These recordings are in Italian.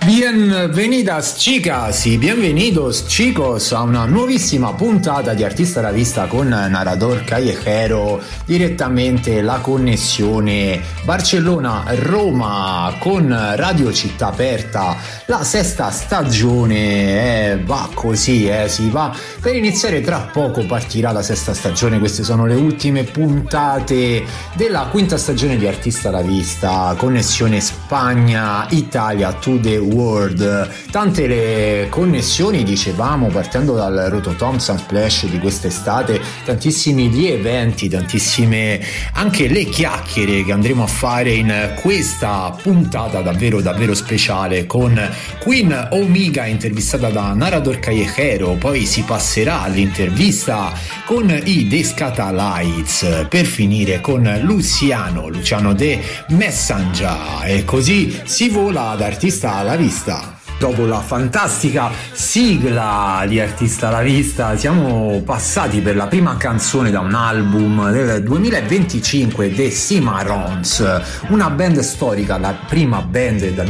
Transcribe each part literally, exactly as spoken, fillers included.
Bienvenidas chicas y bienvenidos chicos a una nuovissima puntata di Artista alla Vista con Narrador Callejero, direttamente la connessione Barcellona-Roma con Radio Città Aperta. La sesta stagione eh, va così, eh, si va per iniziare, tra poco partirà la sesta stagione. Queste sono le ultime puntate della quinta stagione di Artista alla Vista, connessione Spagna-Italia to the World. Tante le connessioni, dicevamo, partendo dal Rototom Sunsplash di quest'estate, tantissimi gli eventi, tantissime anche le chiacchiere che andremo a fare in questa puntata davvero davvero speciale, con Queen Omega intervistata da Narrador Callejero, poi si passerà all'intervista con i The Scatalites, per finire con Luciano Luciano De Messenger, e così si vola ad Artista alla Vista. Dopo la fantastica sigla di Artista alla Vista siamo passati per la prima canzone da un album del duemilaventicinque, The Cimarrons, una band storica, la prima band dal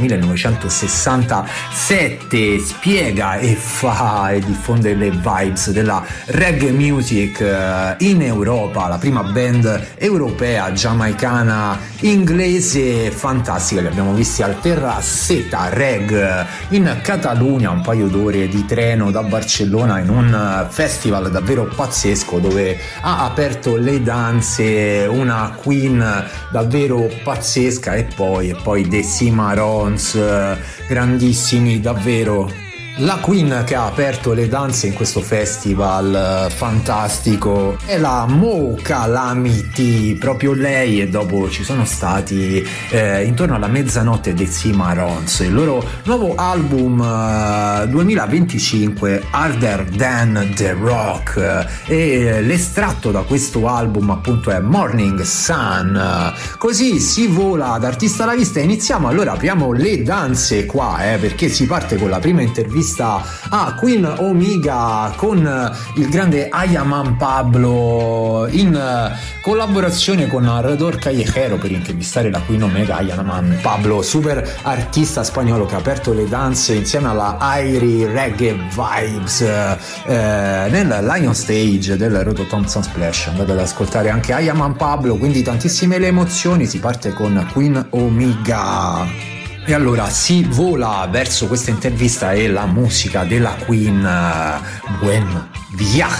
millenovecentosessantasette, spiega e fa e diffonde le vibes della reggae music in Europa, la prima band europea, giamaicana, inglese, fantastica. Li abbiamo visti al Terrasseta Reg in Catalunya, un paio d'ore di treno da Barcellona, in un festival davvero pazzesco dove ha aperto le danze una Queen davvero pazzesca, e poi, e poi The Cimarrons, grandissimi davvero. La Queen che ha aperto le danze in questo festival fantastico è la Mo Calamity, proprio lei, e dopo ci sono stati eh, intorno alla mezzanotte dei Cimarrons, il loro nuovo album eh, duemilaventicinque, Harder Than The Rock, e l'estratto da questo album appunto è Morning Sun. Così si vola ad Artista alla Vista e iniziamo. Allora apriamo le danze qua, eh, perché si parte con la prima intervista a Queen Omega con il grande Ayaman Pablo, in collaborazione con Narrador Callejero, per intervistare la Queen Omega. Ayaman Pablo, super artista spagnolo che ha aperto le danze insieme alla Airy Reggae Vibes eh, nel Lion Stage del Rototom Sunsplash. Andate ad ascoltare anche Ayaman Pablo, quindi tantissime le emozioni. Si parte con Queen Omega. E allora si vola verso questa intervista e la musica della Queen. Buen viaje.